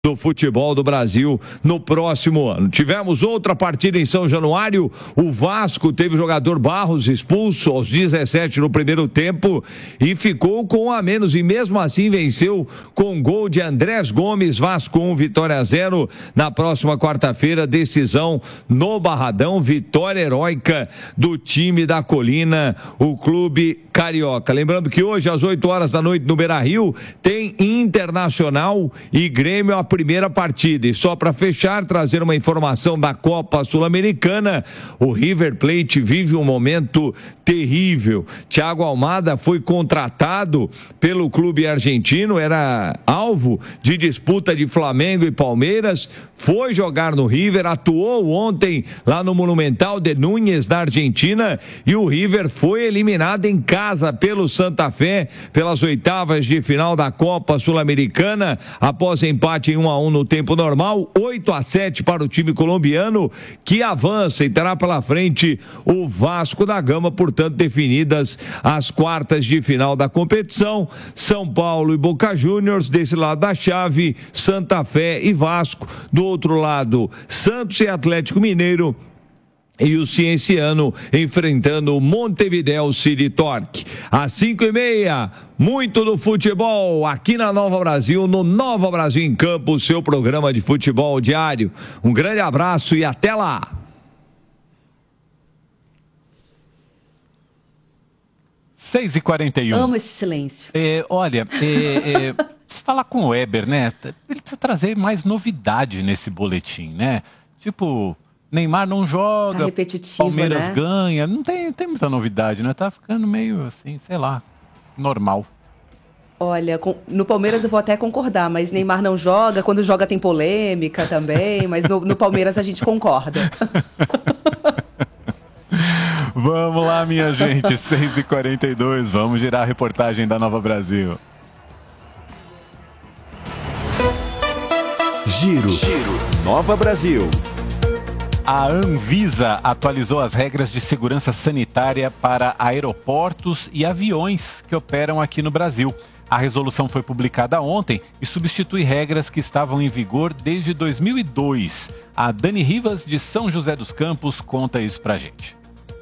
do futebol do Brasil no próximo ano. Tivemos outra partida em São Januário, o Vasco teve o jogador Barros expulso aos 17 no primeiro tempo e ficou com um a menos e mesmo assim venceu com gol de Andrés Gomes. Vasco 1, Vitória 0. Na próxima quarta-feira, decisão no Barradão, vitória heróica do time da Colina, o clube carioca. Lembrando que hoje às 8 horas da noite no Beira-Rio tem Internacional e Grêmio, a primeira partida. E só para fechar, trazer uma informação da Copa Sul-Americana, o River Plate vive um momento terrível. Thiago Almada foi contratado pelo clube argentino, era alvo de disputa de Flamengo e Palmeiras, foi jogar no River, atuou ontem lá no Monumental de Núñez, na Argentina, e o River foi eliminado em casa pelo Santa Fé, pelas oitavas de final da Copa Sul-Americana, após empate em 1-1 no tempo normal, 8-7 para o time colombiano, que avança e terá pela frente o Vasco da Gama. Portanto, definidas as quartas de final da competição, São Paulo e Boca Juniors, desse lado da chave, Santa Fé e Vasco, do outro lado, Santos e Atlético Mineiro, e o Cienciano enfrentando o Montevideo City Torque. Às 5:30, muito do futebol aqui na Nova Brasil, no Nova Brasil em Campo, seu programa de futebol diário. Um grande abraço e até lá! 6h41. Amo esse silêncio. Olha, precisa falar com o Weber, né? Ele precisa trazer mais novidade nesse boletim, né? Tipo, Neymar não joga, tá repetitivo, Palmeiras né? ganha. Não tem muita novidade, né? Tá ficando meio assim, sei lá, normal. Olha, no Palmeiras eu vou até concordar, mas Neymar não joga, quando joga tem polêmica também, mas no Palmeiras a gente concorda. Vamos lá, minha gente, 6h42, vamos girar a reportagem da Nova Brasil. Giro Nova Brasil. A Anvisa atualizou as regras de segurança sanitária para aeroportos e aviões que operam aqui no Brasil. A resolução foi publicada ontem e substitui regras que estavam em vigor desde 2002. A Dani Rivas, de São José dos Campos, conta isso pra gente.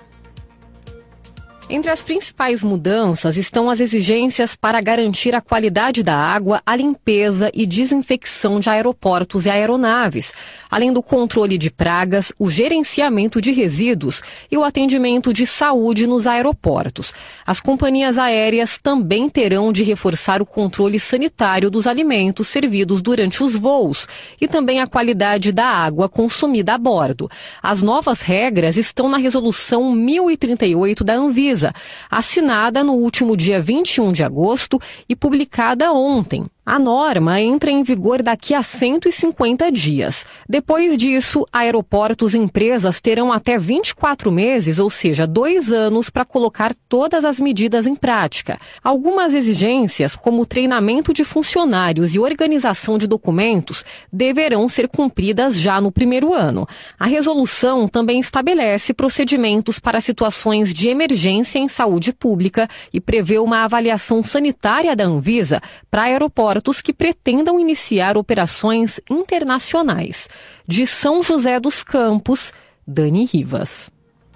Entre as principais mudanças estão as exigências para garantir a qualidade da água, a limpeza e desinfecção de aeroportos e aeronaves, além do controle de pragas, o gerenciamento de resíduos e o atendimento de saúde nos aeroportos. As companhias aéreas também terão de reforçar o controle sanitário dos alimentos servidos durante os voos e também a qualidade da água consumida a bordo. As novas regras estão na Resolução 1038 da Anvisa, assinada no último dia 21 de agosto e publicada ontem. A norma entra em vigor daqui a 150 dias. Depois disso, aeroportos e empresas terão até 24 meses, ou seja, 2 anos, para colocar todas as medidas em prática. Algumas exigências, como o treinamento de funcionários e organização de documentos, deverão ser cumpridas já no primeiro ano. A resolução também estabelece procedimentos para situações de emergência em saúde pública e prevê uma avaliação sanitária da Anvisa para aeroportos que pretendam iniciar operações internacionais. De São José dos Campos, Dani Rivas.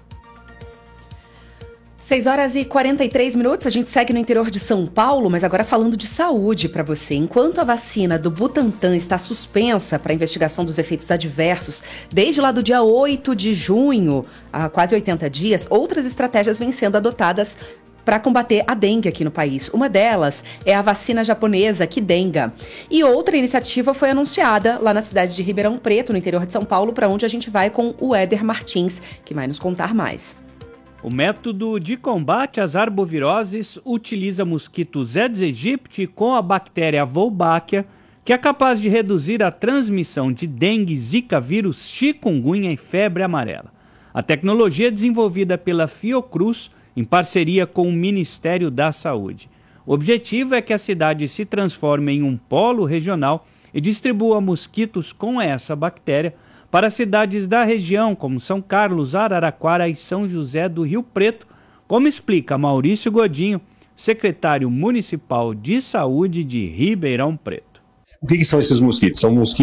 6h43, a gente segue no interior de São Paulo, mas agora falando de saúde para você. Enquanto a vacina do Butantan está suspensa para investigação dos efeitos adversos desde lá do dia 8 de junho, há quase 80 dias, outras estratégias vêm sendo adotadas para combater a dengue aqui no país. Uma delas é a vacina japonesa Qdenga. E outra iniciativa foi anunciada lá na cidade de Ribeirão Preto, no interior de São Paulo, para onde a gente vai com o Éder Martins, que vai nos contar mais. O método de combate às arboviroses utiliza mosquitos Aedes aegypti com a bactéria Wolbachia, que é capaz de reduzir a transmissão de dengue, zika vírus, chikungunya e febre amarela. A tecnologia é desenvolvida pela Fiocruz, em parceria com o Ministério da Saúde. O objetivo é que a cidade se transforme em um polo regional e distribua mosquitos com essa bactéria para cidades da região, como São Carlos, Araraquara e São José do Rio Preto, como explica Maurício Godinho, secretário municipal de saúde de Ribeirão Preto. O que são esses mosquitos? São mosquitos